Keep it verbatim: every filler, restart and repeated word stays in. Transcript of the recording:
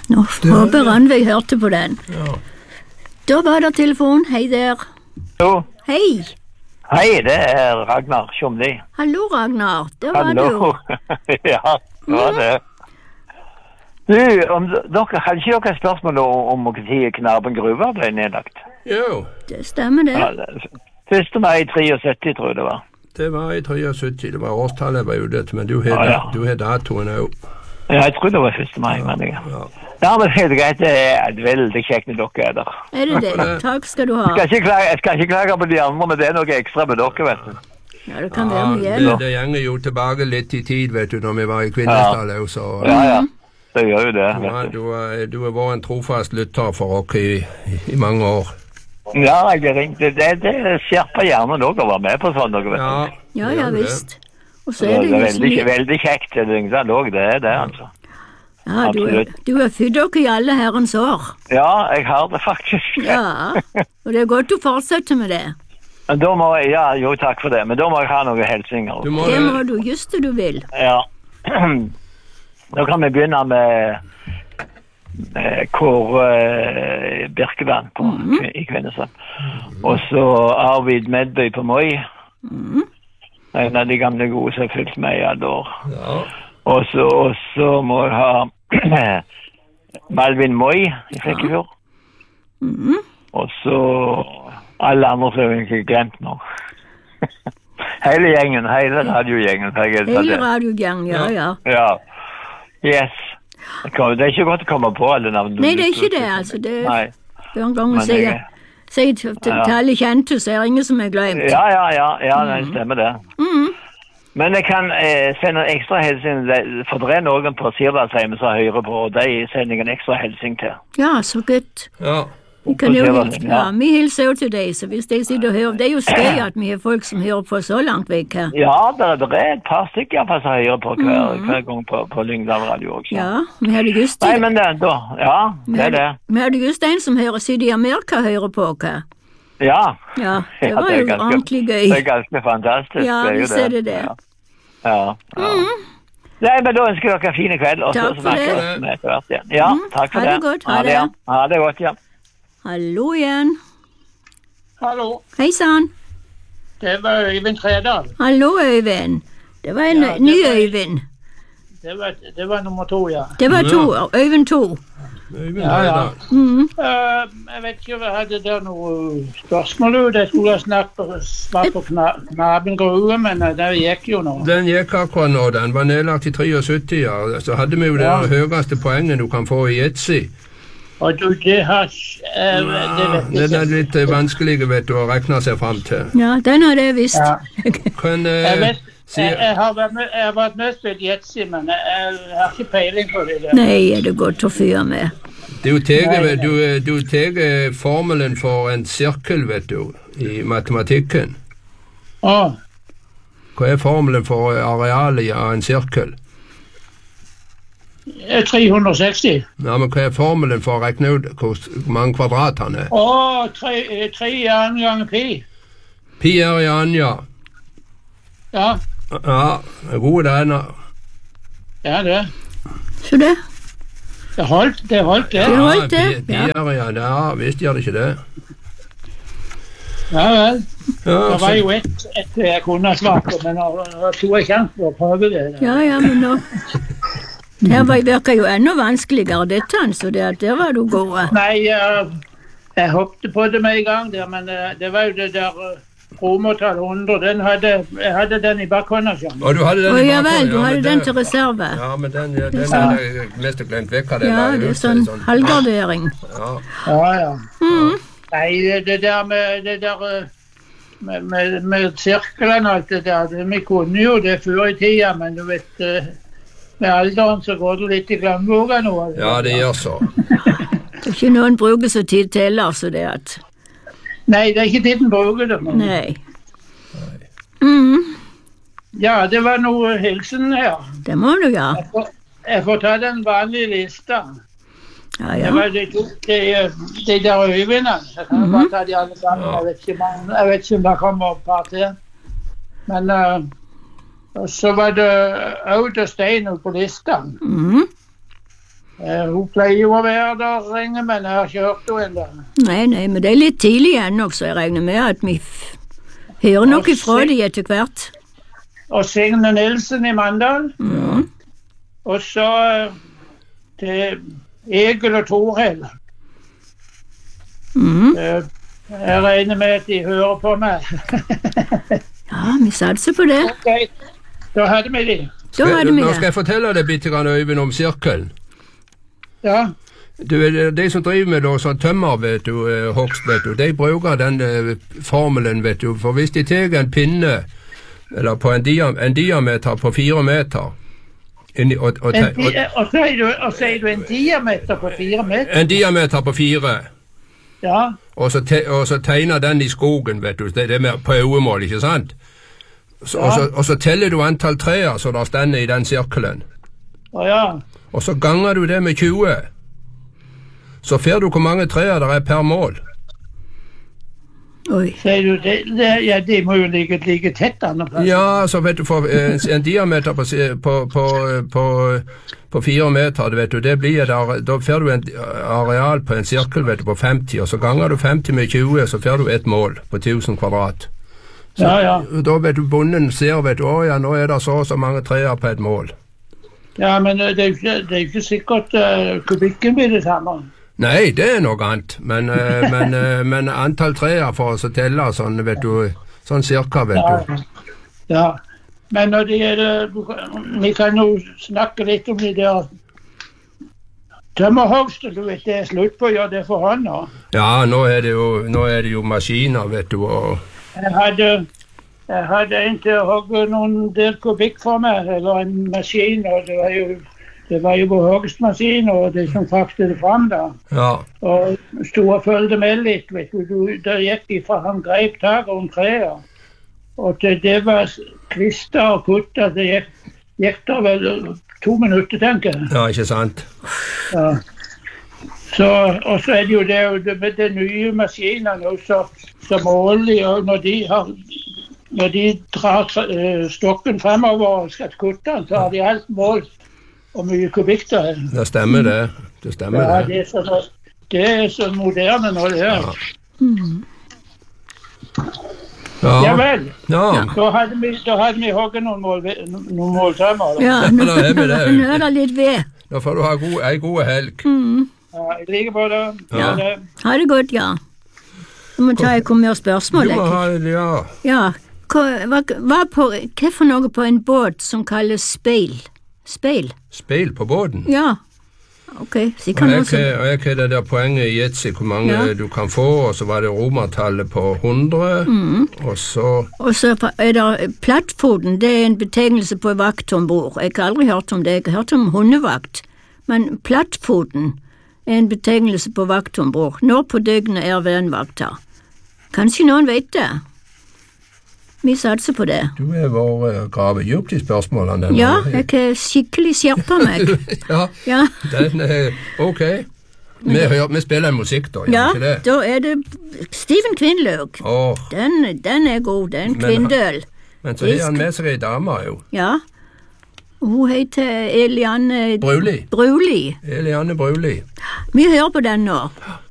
Nå håper Randveig hørte på den. Ja. Da var det telefon. Hei der. Hallo. Hei. Hei, det er Ragnar Tjomli. Hallo, Ragnar. Der var Hallo. du. Ja, det var det. Du, om dere, hadde ikke dere spørsmål om hvor tid Knarben gruva ble nedlagt? Jo. Det stemmer det. Ja, første mai syttitre, tror jeg det var. Det var i syttitre, det var årstallet jeg var ute, men du har Ja, ja. du har datoen òg. Ja, jeg tror det var første mai, men jeg... Ja. Ja, men helt greit, det er veldig kjekt når dere er der. Er det det? Takk skal du ha. Jeg skal ikke klage, jeg skal ikke klage på de andre, men det er noe ekstra med dere, vet du. Ja, det kan være Ja, mye. det, det gjenger jo tilbake litt i tid, vet du, når vi var i Kvinesdal òg, så Ja, ja. Det gjør jo det, ja, vet du. du, har- du har vært en trofast lytter for oss i, i mange år. Ja, jeg har ringt. Det, det, det skjerper hjernen også å være med på sånn, dere vet du. Ja, Ja, det ja, gjør det. visst. Og så Det er er det jo så veldig, mye... veldig kjekt, det er ikke sant, det er det, altså. Ja, du, er- absolutt. du har født dere i alle herrens år. Ja, jeg har det faktisk. Ja, og det er godt å fortsette med det. Men da må jeg, ja, jo, takk for det, men da må jeg ha noen helsinger. Du må Det må du just det du vil. Ja. Da kan vi begynne med, med Kåre eh, Birkeland på, i Kvinesdal. Og så Arvid Medbøy på Moi. En av de gamle gode som har fulgt med i alle år. Ja. Og så, og så må jeg ha Malvin Moi i Flekkefjord. Og så alle andre som jeg ikke har glemt nå. Hele gjengen, hele radiogjengen. for jeg er Hele det. radiogang, ja, ja. Ja. Yes. Det kan- det er ikke godt å komme på alle navn. Nei, det er ikke det, altså. Det Nei. er en gang å Men si jeg- si til, til, Ja. til alle kjente, så er det ingen som er glemt. Ja, ja, ja, ja, det stemmer det. Men jeg kan eh, sende en ekstra hilsen, for det er noen på Sirdalsheimen som hører på, og de sender jeg en ekstra hilsen til. Ja, så godt. Ja. Vi kan jo På hilse, Sirdalsheimen, ja, ja. vi hilser jo til deg, så hvis de sitter og hører, det er jo skøy at vi har folk som hører på så langt vekk her. Ja, det, det er et par stykker jeg som hører på hver, hver gang på, på Lyngdal Radio også. Ja, vi hadde just, Nei, men det, da, ja, vi det er det. hadde, vi hadde just en som hører, sitter i Amerika og hører på hva. Ja. Ja, det Ja, var er jo ganske- ordentlig gøy. Det er ganske fantastisk. Ja, det er jo visst er det det. Ja. Ja, ja. Nei, men da ønsker jeg dere en fin kveld, og så Takk for snakker det. vi etter hvert igjen. Ja, takk for ha det. det godt, ha Ha det. Ja. det. Ha det godt, ja. Hallo igjen. Hallo, Hei sann. det var Øyvind Tredal. Hallo, Øyvind. Det var en Ja, det ny var- Øyvind. Det var, det var nummer to, ja. Det var to. Øyvind to. Øyvind Ja, ja. Reidar. Mhm. Uh, jeg vet ikke om jeg hadde der noe spørsmål ut. Jeg skulle ha snakket på, svart på kna, Knaben grue, men uh, det gikk jo nå. Den gikk akkurat nå, den var nedlagt i syttitre, ja. Så hadde vi jo det Ja. høyeste poenget du kan få i Etsy. Og du, det har uh, det vet Den jeg er ikke. litt eh, vanskelig, vet du, å regne seg frem til. Ja, den hadde jeg visst. Ja. Kan Jeg, eh, vet, si jeg, jeg, har vært med, jeg har vært med og spilt Jetsi, men jeg, jeg har ikke peiling på det der. Nei, er det godt å fyre med. Du tar Nei, du, du tar formelen for en sirkel, vet du, i matematikken. Å, Hva er formelen for arealet av en sirkel? tre hundre og seksti. Ja, men hva er formelen for å regne ut hvor mange kvadrat han er? Å, tre, eh, tre i annen gang pi. Pi er i Anja. Ja, Ja, god den. ja det. Så det, Det holdt, det holdt det. Det holdt det, Pi, pi ja. er i Anja, ja, visst gjør det ikke det. Ja vel. Ja, Det var så, jo ett et jeg kunne ha svart på, men nå nå tok jeg sjansen på å prøve det. ja, ja, men nå... Det her var- virker jo enda vanskeligere, dette, så det at der var du gode. Nei, jeg, jeg hoppet på det med en gang der, men eh, det var jo det der uh, romertall hundre, den hadde, jeg hadde den i bakhånda, skjønner og du hadde den Å i ja bakgrunnen, vel, du ja, hadde men den det- til reserve. Ja, men den, ja, den sånn- er jeg mest glemt vekk av det. Ja, var det jo er sånn halvgardering. Ja. Ja, ja. Nei, det, det der med det der uh, med, med, med sirklene og alt det der, det, vi kunne jo det før i tida, men du vet, uh, med alderen så går det litt i glemmeboka nå. ja, det gjør så. Det er ikke noen bruker så tid til, altså det at... Nei, det er ikke tiden bruker det. Men. Nei. Mm, Ja, det var noe hilsen her. det må du ja. Jeg får, jeg får ta den vanlige lista. Ja, Det ja. var de, to, de, de der øyvindene. Jeg kan bare ta de alle sammen. Jeg vet ikke, om- jeg vet ikke om det kommer et par til. Men uh, og så var det Aud og Stein på lista. Mhm. Uh, Eh, hun pleier jo å være der, ringer, men jeg har ikke hørt henne ennå. Nei, nei, men det er litt tidlig ennå, så jeg regner med at vi f- hører noe ifra de etter hvert. Og Signe Nilsen i Mandal. Mm. Og så eh, til Egil og Torhild. Mm. Eh, jeg regner med at de hører på meg. Ja, vi satser på det. Ok, da hadde vi de. Da hadde vi Nå skal det. jeg fortelle deg bitte grann, Øyvind, om sirkelen. Ja, Du, de som driver med da, sånn tømmer, vet du, eh, hogst, vet du, de bruker den eh, formelen, vet du, for hvis de tar en pinne, eller på en, dia, en diameter på fire meter, inni, og, og, en, te- og, di- og, sier du, og sier du en diameter på fire meter? en diameter på fire, Ja, og så, te, og så tegner den i skogen, vet du, det, det er mer på øyemål, ikke sant? Så, og, så, og så teller du antall trær som der stender i den sirkelen, og ja. og så ganger du det med tjue, så får du hvor mange trær der er per mål. Oi. Sier du det, det, ja, de må jo ligge, ligge tett andre plasser. Ja, så vet du, for en, en diameter på, si- på, på, på, på fire meter, det vet du, det blir der, da får du en areal på en sirkel, vet du, på femti, og så ganger du femti med tjue, så får du et mål på tusen kvadrat. Så, Ja, ja. Da vet du, bonden ser, vet du, å ja, nå er det så og så mange trær på et mål. Ja, men det er jo ikke, det er jo ikke sikkert uh, kubikken blir det samme. Nei, det er noe annet, men, eh, men, eh, men antall trær for oss å telle sånn, vet du, sånn cirka, vet Ja, du. ja. Men når det gjelder, du kan- vi kan jo snakke litt om de der tømmerhogster, du vet, det er slutt på å gjøre det for hånd nå. Ja, nå er det jo, nå er det jo maskiner, vet du, og Jeg hadde, jeg hadde en til å hogge noen del kubikk for meg, eller en maskin, og det var jo, det var jo på hogstmaskin, og det som fraktet det frem da. ja. Og sto og følte med litt, vet du, du der gikk de fra han greip tak om treet. Og til det var kvister og kutter, det gikk, gikk der vel to minutter, tenker jeg. Ja, ikke sant? Ja. Så, og så er det jo det, det med de nye maskinene også, så måler de, og når de har, når de drar eh, stokken fremover og skal kutte den, så har de alt målt hvor mye kubikk det er. Det stemmer det. Det stemmer Ja, det. det er så, det er så moderne nå det er. Ja Ja. vel, Ja. da hadde vi, da hadde vi hogget noen, mål, noen måltømmer. da. Ja, nå, Da er vi der. nå er det litt ved. Da får du ha god, ei god helg. Ja, jeg liker på det. Ja. Ja. det. Ha det godt, ja. Jeg må ta et mer spørsmål. Du må jeg. ha, ja. Ja, hva, hva, hva, på, hva for noe på en båt som kalles speil? Speil? Speil på båten. Ja. Ok, så jeg Og kan jeg, også... og jeg har det der poenget i Yatzy, hvor mange Ja. du kan få, og så var det romertallet på hundre, Mm. og så Og så er det plattfoten, det er en betegnelse på vakt ombord. Jeg har aldri hørt om det, jeg har hørt om hundevakt. Men plattfoten er en betegnelse på vakt ombord. Når på døgnet er vernvakter? Kanskje noen vet det? Vi satser på det. Du har vært gravet dypt i spørsmålene. denne. Ja, jeg har skikkelig skjerpa meg. ja, Ja, den er ok. Vi, hører, vi spiller en musikk, da, gjør ja vi ikke det? da er det Steven Kvindløk. Åh, Den, den er god, den Men- Kvindøl. men så har han med seg ei dame, jo. Ja. Hun heter Eliane Bruli. Bruli. Eliane Bruli. Vi hører på den nå.